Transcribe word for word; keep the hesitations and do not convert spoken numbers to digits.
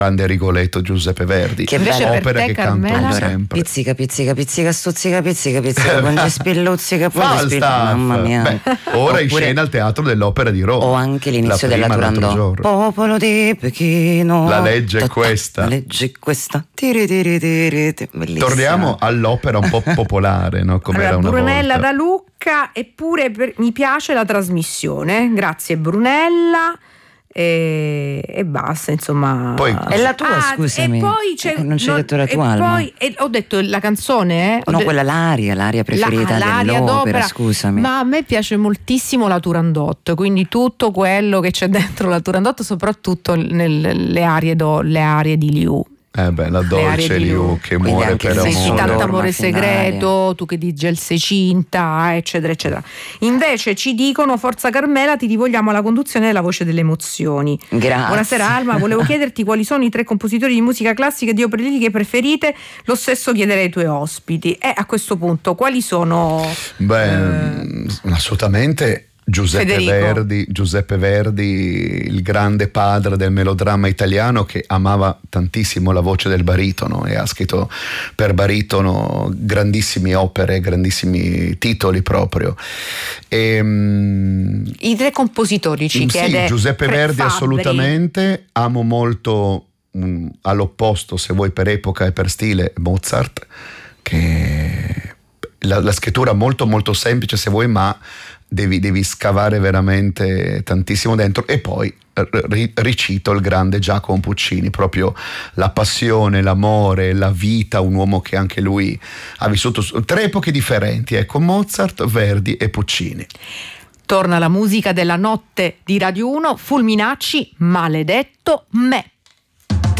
grande Rigoletto Giuseppe Verdi, che invece opera te, che Carmela, canto allora, sempre. Pizzica, pizzica, pizzica, stuzzica, pizzica, pizzica, con spilluzzica, poi Falstaff. mamma mia. Beh, ora Oppure, in scena al Teatro dell'Opera di Roma. o anche l'inizio la della prima, l'altro Turandot. giorno. Popolo di Pechino. La legge è questa. La legge è questa. Tiri, tiri, tiri, tiri. Bellissima. Torniamo all'opera un po' popolare, no? Come allora, era una Brunella volta. da Lucca, eppure per, mi piace la trasmissione. Grazie Brunella. E, e basta, insomma. Poi, è la tua, ah, scusami. E poi c'è, eh, non c'è non, detto la tua e Alma. poi e ho detto la canzone, eh? Ho No, de- quella l'aria, l'aria preferita la, l'aria dell'opera, d'opera, scusami. Ma a me piace moltissimo la Turandot, quindi tutto quello che c'è dentro la Turandot, soprattutto nelle arie, do, le arie di Liu. Eh beh, la Le dolce aree di Liu Liu. che Quindi muore anche per il Sei Amore. tanto L'orma amore finale. segreto, tu che di Gelsecinta, eccetera, eccetera. Invece ci dicono: Forza Carmela, ti rivogliamo alla conduzione della Voce delle Emozioni. Grazie. Buonasera Alma, volevo chiederti quali sono i tre compositori di musica classica e di opere liriche preferite. Lo stesso chiederei ai tuoi ospiti. E a questo punto, quali sono? Beh, eh, assolutamente Giuseppe Federico. Verdi, Giuseppe Verdi, il grande padre del melodramma italiano, che amava tantissimo la voce del baritono e ha scritto per baritono grandissime opere, grandissimi titoli proprio. E, I tre compositori ci sì, chiede Giuseppe Fre- Verdi Fabbri. assolutamente. Amo molto, mh, all'opposto, se vuoi, per epoca e per stile, Mozart, che la, la scrittura molto molto semplice, se vuoi, ma devi, devi scavare veramente tantissimo dentro. E poi ri, ricito il grande Giacomo Puccini, proprio la passione, l'amore, la vita, un uomo che anche lui ha vissuto su tre epoche differenti, ecco, Mozart, Verdi e Puccini. Torna la musica della notte di Radio uno, Fulminacci, Maledetto me.